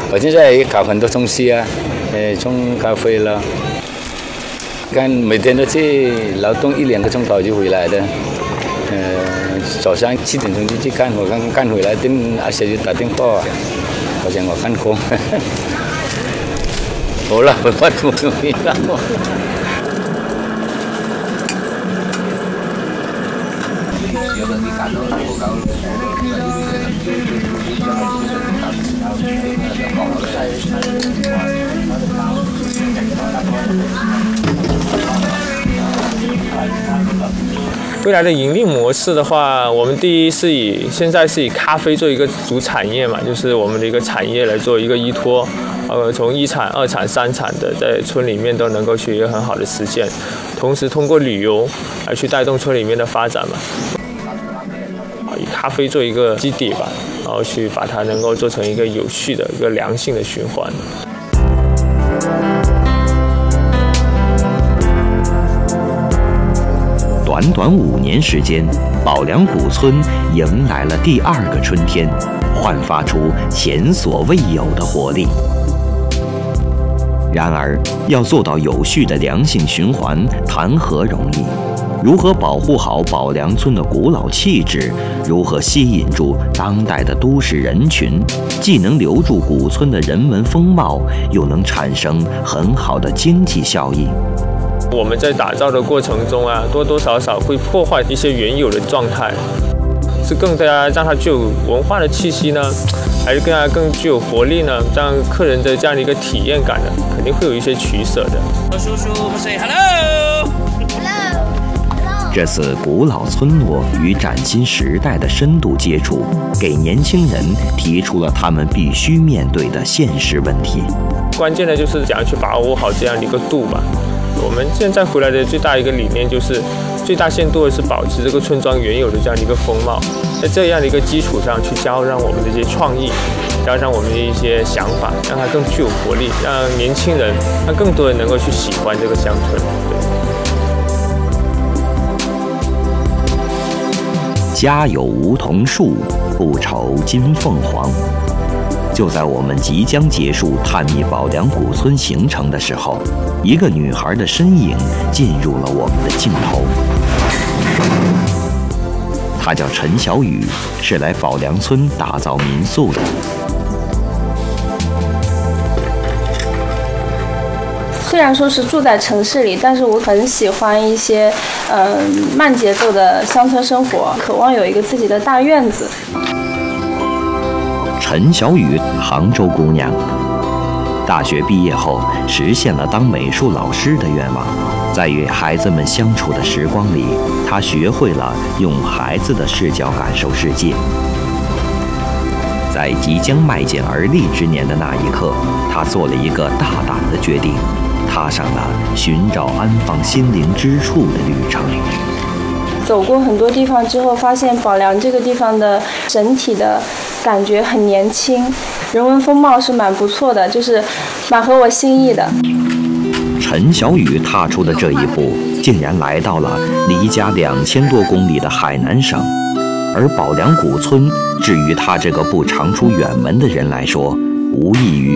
我现在也搞很多东西啊，种咖啡了。看每天都去劳动1-2个钟头就回来的。早上7点钟就去干活，刚干回来，阿姐就打电话，好像我干工。好了，我不容易了。 未来的盈利模式的话，我们第一是现在是以咖啡做一个主产业嘛，就是我们的一个产业来做一个依托，从1产、2产、3产的在村里面都能够去一个很好的实现，同时通过旅游来去带动村里面的发展嘛，以咖啡做一个基底吧，然后去把它能够做成一个有序的一个良性的循环。 短短5年时间，宝良古村迎来了第2个春天，焕发出前所未有的活力。然而，要做到有序的良性循环，谈何容易？如何保护好宝良村的古老气质？如何吸引住当代的都市人群？既能留住古村的人文风貌，又能产生很好的经济效益。 我们在打造的过程中啊，多多少少会破坏一些原有的状态，是更加让它具有文化的气息呢，还是更具有活力呢？让客人的这样的一个体验感呢，肯定会有一些取舍的。叔叔，我们 say hello。 这次古老村落与崭新时代的深度接触，给年轻人提出了他们必须面对的现实问题。 关键的就是怎样去把握好这样的一个度吧。我们现在回来的最大一个理念就是，最大限度的是保持这个村庄原有的这样的一个风貌，在这样的一个基础上去加上我们的这些创意，加上我们的一些想法，让它更具有活力，让年轻人，让更多人能够去喜欢这个乡村。 家有梧桐树，不愁金凤凰。就在我们即将结束探秘宝良古村行程的时候，一个女孩的身影进入了我们的镜头。她叫陈小雨，是来宝良村打造民宿的。 虽然说是住在城市里，但是我很喜欢一些慢节奏的乡村生活，渴望有一个自己的大院子。 陈小雨，杭州姑娘，大学毕业后实现了当美术老师的愿望。在与孩子们相处的时光里，她学会了用孩子的视角感受世界。在即将迈进而立之年的那一刻，她做了一个大胆的决定，踏上了寻找安放心灵之处的旅程。 走过很多地方之后，发现宝良这个地方的整体的感觉很年轻，人文风貌是蛮不错的，就是蛮合我心意的。 陈小雨踏出的这一步，竟然来到了离家2000多公里的海南省，而宝良古村，至于他这个不常出远门的人来说，无异于